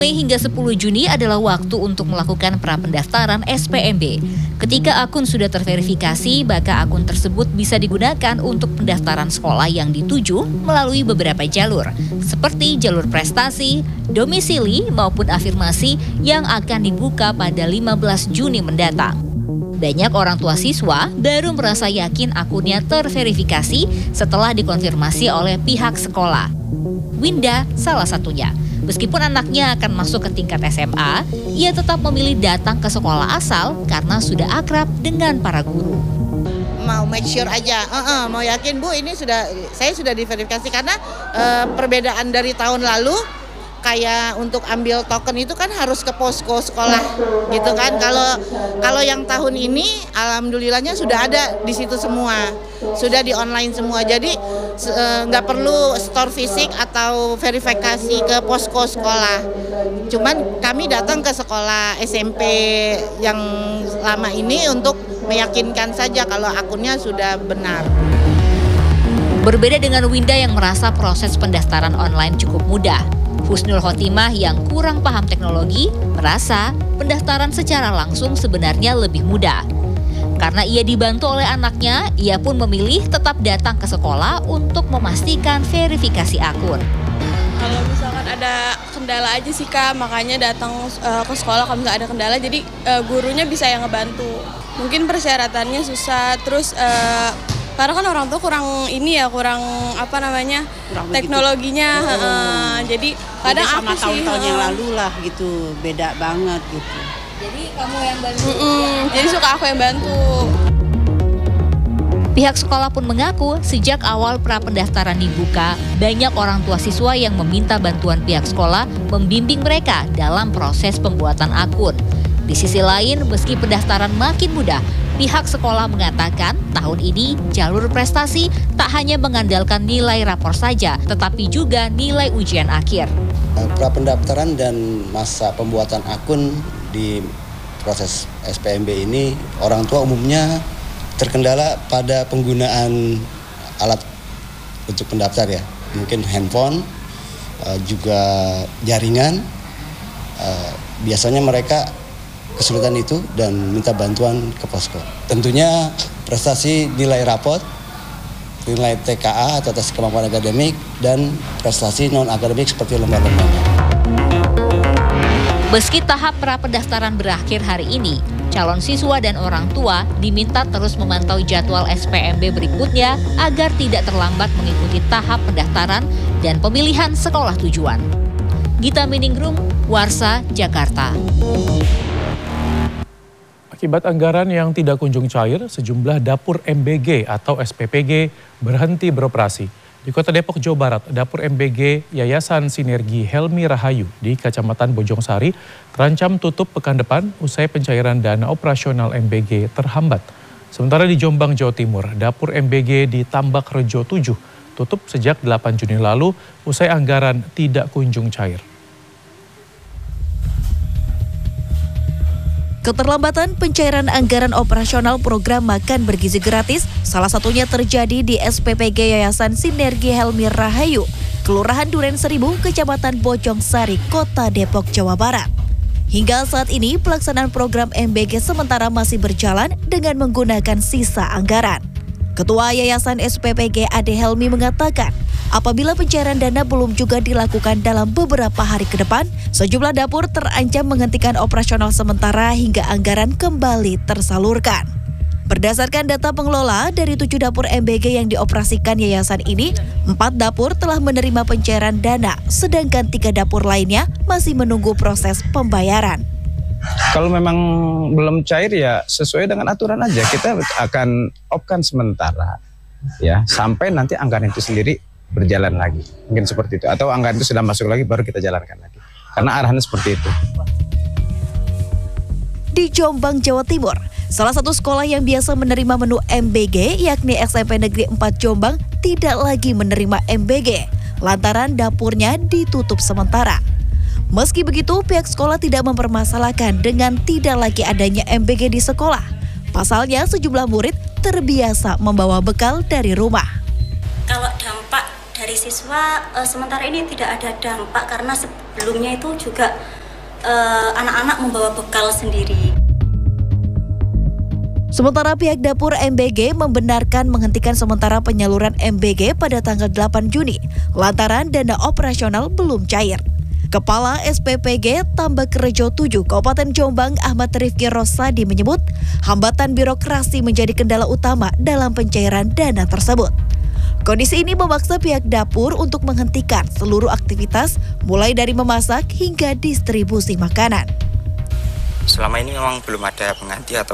Mei hingga 10 Juni adalah waktu untuk melakukan prapendaftaran SPMB. Ketika akun sudah terverifikasi, maka akun tersebut bisa digunakan untuk pendaftaran sekolah yang dituju melalui beberapa jalur, seperti jalur prestasi, domisili, maupun afirmasi yang akan dibuka pada 15 Juni mendatang. Banyak orang tua siswa baru merasa yakin akunnya terverifikasi setelah dikonfirmasi oleh pihak sekolah. Winda salah satunya. Meskipun anaknya akan masuk ke tingkat SMA, ia tetap memilih datang ke sekolah asal karena sudah akrab dengan para guru. Mau make sure aja, mau yakin Bu ini saya sudah diverifikasi karena perbedaan dari tahun lalu. Kayak untuk ambil token itu kan harus ke posko sekolah gitu kan. Kalau yang tahun ini alhamdulillahnya sudah ada di situ semua, sudah di online semua. Jadi nggak perlu store fisik atau verifikasi ke posko sekolah. Cuman kami datang ke sekolah SMP yang lama ini untuk meyakinkan saja kalau akunnya sudah benar. Berbeda dengan Winda yang merasa proses pendaftaran online cukup mudah, Husnul Khotimah yang kurang paham teknologi merasa pendaftaran secara langsung sebenarnya lebih mudah. Karena ia dibantu oleh anaknya, ia pun memilih tetap datang ke sekolah untuk memastikan verifikasi akun. Kalau misalkan ada kendala aja sih Kak, makanya datang ke sekolah kalau misalkan ada kendala, jadi gurunya bisa yang ngebantu. Mungkin persyaratannya susah, terus karena kan orang tua kurang teknologinya, jadi kadang sama aku sih tahun-tahun yang lalu lah gitu, beda banget gitu. Jadi kamu yang bantu? Jadi suka aku yang bantu. Pihak sekolah pun mengaku sejak awal prapendaftaran dibuka, banyak orang tua siswa yang meminta bantuan pihak sekolah membimbing mereka dalam proses pembuatan akun. Di sisi lain, meski pendaftaran makin mudah, pihak sekolah mengatakan tahun ini jalur prestasi tak hanya mengandalkan nilai rapor saja, tetapi juga nilai ujian akhir. Prapendaftaran dan masa pembuatan akun di proses SPMB ini, orang tua umumnya terkendala pada penggunaan alat untuk pendaftar ya. Mungkin handphone, juga jaringan. Biasanya mereka kesulitan itu dan minta bantuan ke posko. Tentunya prestasi nilai rapot, nilai TKA atau tes kemampuan akademik, dan prestasi non-akademik seperti lomba-lombanya. Meski tahap prapendaftaran berakhir hari ini, calon siswa dan orang tua diminta terus memantau jadwal SPMB berikutnya agar tidak terlambat mengikuti tahap pendaftaran dan pemilihan sekolah tujuan. Gita Miningrum, Warsa, Jakarta. Akibat anggaran yang tidak kunjung cair, sejumlah dapur MBG atau SPPG berhenti beroperasi. Di Kota Depok, Jawa Barat, dapur MBG Yayasan Sinergi Helmi Rahayu di Kecamatan Bojongsari terancam tutup pekan depan usai pencairan dana operasional MBG terhambat. Sementara di Jombang, Jawa Timur, dapur MBG di Tambak Rejo 7 tutup sejak 8 Juni lalu usai anggaran tidak kunjung cair. Keterlambatan pencairan anggaran operasional program makan bergizi gratis salah satunya terjadi di SPPG Yayasan Sinergi Helmi Rahayu, Kelurahan Duren Seribu, Kecamatan Bojongsari, Kota Depok, Jawa Barat. Hingga saat ini pelaksanaan program MBG sementara masih berjalan dengan menggunakan sisa anggaran. Ketua Yayasan SPPG Ade Helmi mengatakan, apabila pencairan dana belum juga dilakukan dalam beberapa hari ke depan, sejumlah dapur terancam menghentikan operasional sementara hingga anggaran kembali tersalurkan. Berdasarkan data pengelola, dari 7 dapur MBG yang dioperasikan yayasan ini, 4 dapur telah menerima pencairan dana, sedangkan 3 dapur lainnya masih menunggu proses pembayaran. Kalau memang belum cair ya sesuai dengan aturan aja, kita akan off-kan sementara ya sampai nanti anggaran itu sendiri berjalan lagi. Mungkin seperti itu, atau anggaran itu sudah masuk lagi baru kita jalankan lagi. Karena arahannya seperti itu. Di Jombang, Jawa Timur, salah satu sekolah yang biasa menerima menu MBG yakni SMP Negeri 4 Jombang tidak lagi menerima MBG lantaran dapurnya ditutup sementara. Meski begitu, pihak sekolah tidak mempermasalahkan dengan tidak lagi adanya MBG di sekolah. Pasalnya, sejumlah murid terbiasa membawa bekal dari rumah. Kalau dampak dari siswa, sementara ini tidak ada dampak karena sebelumnya itu juga anak-anak membawa bekal sendiri. Sementara pihak dapur MBG membenarkan menghentikan sementara penyaluran MBG pada tanggal 8 Juni lantaran dana operasional belum cair. Kepala SPPG Tambak Rejo 7 Kabupaten Jombang Ahmad Rifki Rosadi menyebut hambatan birokrasi menjadi kendala utama dalam pencairan dana tersebut. Kondisi ini memaksa pihak dapur untuk menghentikan seluruh aktivitas mulai dari memasak hingga distribusi makanan. Selama ini memang belum ada pengganti atau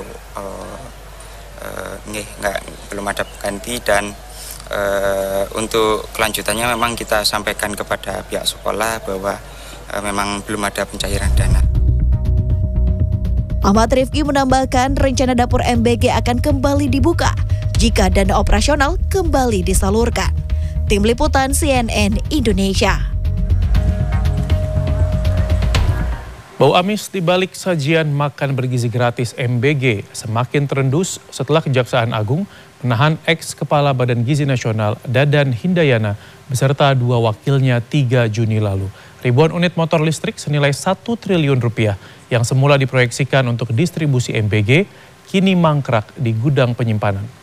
belum ada pengganti, dan untuk kelanjutannya memang kita sampaikan kepada pihak sekolah bahwa memang belum ada pencairan dana. Ahmad Rifki menambahkan rencana dapur MBG akan kembali dibuka jika dana operasional kembali disalurkan. Tim Liputan CNN Indonesia. Bau amis di balik sajian makan bergizi gratis MBG semakin terendus setelah Kejaksaan Agung menahan ex-Kepala Badan Gizi Nasional Dadan Hindayana beserta 2 wakilnya 3 Juni lalu. Ribuan unit motor listrik senilai 1 triliun rupiah yang semula diproyeksikan untuk distribusi MBG kini mangkrak di gudang penyimpanan.